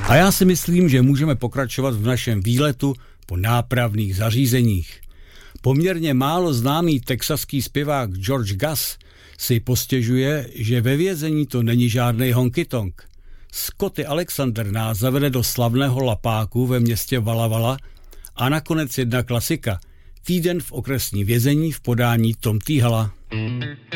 A já si myslím, že můžeme pokračovat v našem výletu po nápravných zařízeních. Poměrně málo známý texaský zpěvák George Gus si postěžuje, že ve vězení to není žádnej honky-tonk. Scotty Alexander nás zavede do slavného lapáku ve městě Walla Walla a nakonec jedna klasika. Týden v okresní vězení v podání Tom T. Hala.